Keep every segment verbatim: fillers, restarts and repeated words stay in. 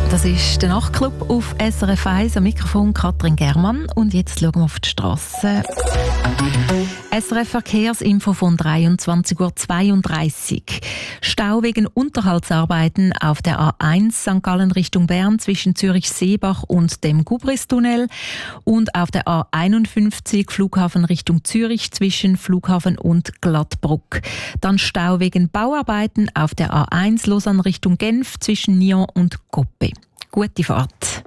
Das ist der Nachtclub auf S R F eins, am Mikrofon Katrin Germann. Und jetzt schauen wir auf die Strasse. S R F Verkehrsinfo von dreiundzwanzig Uhr zweiunddreißig. Stau wegen Unterhaltsarbeiten auf der A eins Sankt Gallen Richtung Bern zwischen Zürich-Seebach und dem Gubristunnel und auf der A einundfünfzig Flughafen Richtung Zürich zwischen Flughafen und Glattbruck. Dann Stau wegen Bauarbeiten auf der A eins Lausanne Richtung Genf zwischen Nyon und Coppet. Gute Fahrt.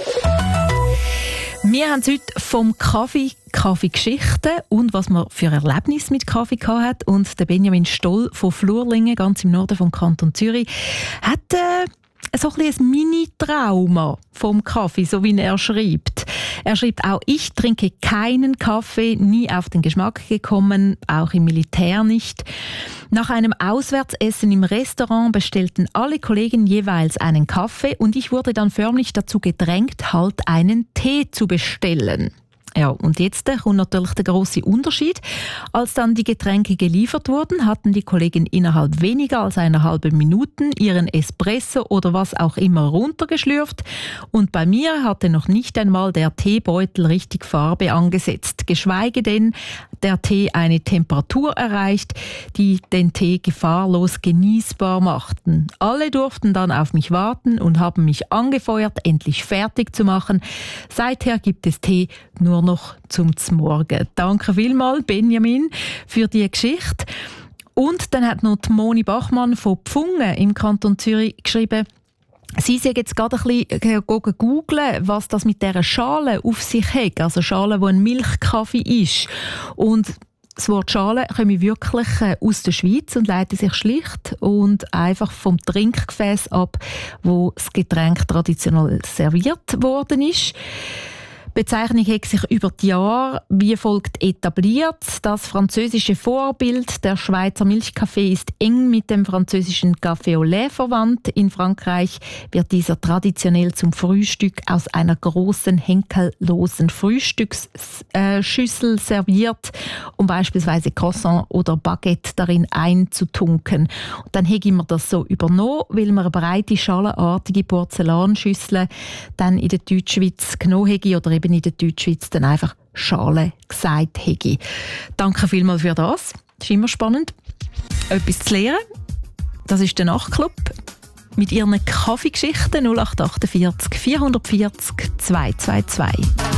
Wir haben heute vom Kaffee, Kaffeegeschichten und was man für Erlebnisse mit Kaffee gehabt hat. Und der Benjamin Stoll von Flurlingen, ganz im Norden vom Kanton Zürich, hat äh, so ein bisschen ein Mini-Trauma vom Kaffee, so wie er schreibt. Er schreibt auch, ich trinke keinen Kaffee, nie auf den Geschmack gekommen, auch im Militär nicht. Nach einem Auswärtsessen im Restaurant bestellten alle Kollegen jeweils einen Kaffee und ich wurde dann förmlich dazu gedrängt, halt einen Tee zu bestellen. Ja, und jetzt kommt natürlich der grosse Unterschied. Als dann die Getränke geliefert wurden, hatten die Kollegen innerhalb weniger als einer halben Minute ihren Espresso oder was auch immer runtergeschlürft. Und bei mir hatte noch nicht einmal der Teebeutel richtig Farbe angesetzt, geschweige denn der Tee eine Temperatur erreicht, die den Tee gefahrlos genießbar machten. Alle durften dann auf mich warten und haben mich angefeuert, endlich fertig zu machen. Seither gibt es Tee nur noch zum Zmorgen. Danke vielmals, Benjamin, für die Geschichte. Und dann hat noch die Moni Bachmann von Pfungen im Kanton Zürich geschrieben, sie sind jetzt gerade ein bisschen googeln, was das mit dieser Schale auf sich hat. Also Schale, die ein Milchkaffee ist. Und das Wort Schale komme wirklich aus der Schweiz und leitet sich schlicht und einfach vom Trinkgefäß ab, wo das Getränk traditionell serviert worden ist. Die Bezeichnung hat sich über die Jahre wie folgt etabliert. Das französische Vorbild, der Schweizer Milchkaffee, ist eng mit dem französischen Café au lait verwandt. In Frankreich wird dieser traditionell zum Frühstück aus einer großen henkellosen Frühstücksschüssel serviert, um beispielsweise Croissant oder Baguette darin einzutunken. Und dann habe ich mir das so übernommen, weil man eine breite, schalenartige Porzellanschüssel dann in der Deutschschweiz genommen habe oder in der Deutschschweiz dann einfach Schale gesagt hätte. Danke vielmals für das. Das ist immer spannend, etwas zu lernen. Das ist der Nachtclub mit ihren Kaffeegeschichten null acht acht vier vier vier null zwei zwei zwei.